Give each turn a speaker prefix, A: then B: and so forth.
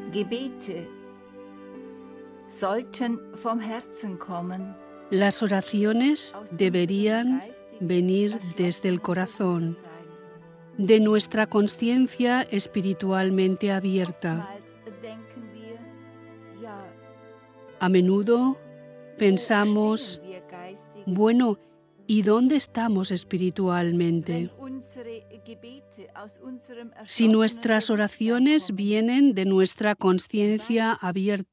A: Gebete sollten vom Herzen kommen.
B: Las oraciones deberían venir desde el corazón, de nuestra conciencia espiritualmente abierta. A menudo pensamos, bueno, ¿y dónde estamos espiritualmente? Si nuestras oraciones vienen de nuestra conciencia abierta,